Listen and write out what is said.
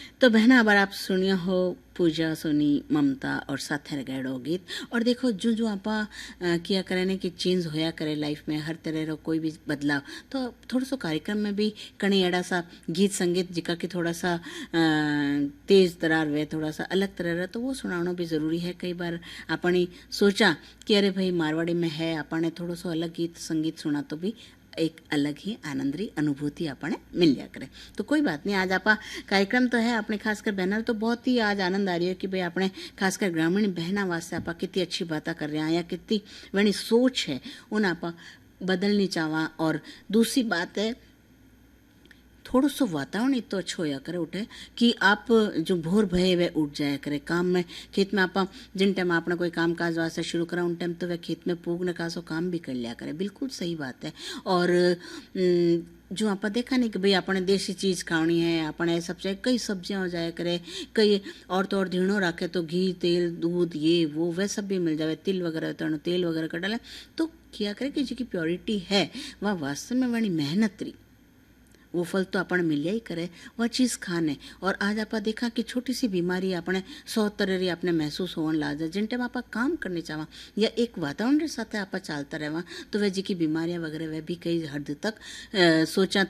तो बहना अबर आप सुनिया हो पूजा सोनी ममता और साथे गैड़ो गीत। और देखो जो जो आपा किया करे ने कि चेंज होया करे लाइफ में हर तरह रो कोई भी बदलाव, तो थोड़ा सा कार्यक्रम में भी कहीं एड़ा सा गीत संगीत जिका कि थोड़ा सा तेज तरार वे थोड़ा सा अलग तरह रहा, तो वो सुनाना भी जरूरी है। कई बार अपनी सोचा कि अरे भाई मारवाड़ी में है, अपने थोड़ा सा अलग गीत संगीत सुना तो भी एक अलग ही आनंदरी अनुभूति अपने मिल जाया करे। तो कोई बात नहीं, आज आपा कार्यक्रम तो है अपने खासकर बहना, तो बहुत ही आज आनंद आ रही है कि भाई अपने खासकर ग्रामीण बहना वास्ते आपा कितनी अच्छी बातें कर रहे हैं या कितनी बड़ी सोच है उन आपा बदलनी चाहवा। और दूसरी बात है थोड़ा सा वातावरण इतना अच्छा होया करे उठे कि आप जो भोर भये वह उठ जाया करे। काम में खेत में आप जिन टाइम आपने कोई काम काज वास्ते शुरू करा उन टाइम तो वह खेत में पूगने का सो काम भी कर लिया करे। बिल्कुल सही बात है। और जो आप देखा नहीं कि भाई अपने देसी चीज खानी है, अपने सबसे कई सब्जियां हो जाया करे, कई और तो और धीणो रखे तो घी तेल दूध ये वो वह सब भी मिल जाए, तिल वगैरह तो तेल वगैरह का डाले तो क्या करे कि जो प्योरिटी है वह वास्तव में बड़ी मेहनत रही, वो फल तो अपन मिलिया ही करे वह चीज खाने। और आज आप देखा कि छोटी सी बीमारी अपने 100 तरह अपने महसूस होने ला जाए जिन टाइम आप काम करने चाहवा या एक वातावरण के साथ आप चलता रहवा, तो वह जी की बीमारियां वगैरह वह भी कई हद तक सोचा